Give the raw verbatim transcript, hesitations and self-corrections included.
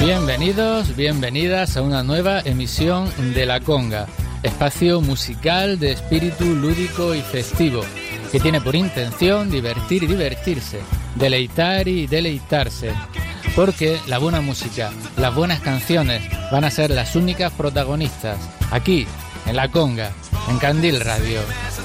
Bienvenidos, bienvenidas a una nueva emisión de La Conga, espacio musical de espíritu lúdico y festivo, que tiene por intención divertir y divertirse, deleitar y deleitarse, porque la buena música, las buenas canciones van a ser las únicas protagonistas, aquí, en La Conga, en Candil Radio.